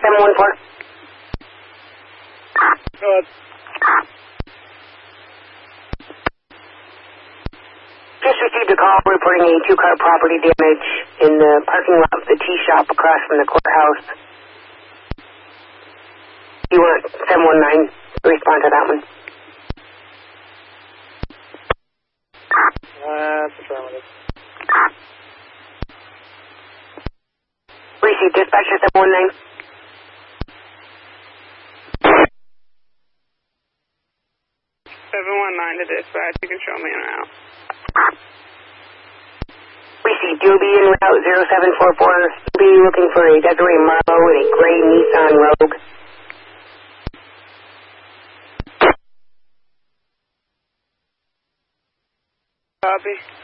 714. Just received a call reporting a two-car property damage in the parking lot of the tea shop across from the courthouse. You want 719 to respond to that one? That's affirmative. Received dispatcher 719. To dispatch, you can show me an out. Received, you'll be en route 0744. You'll be looking for a Desiree Marlowe in a gray Nissan Rogue. Copy.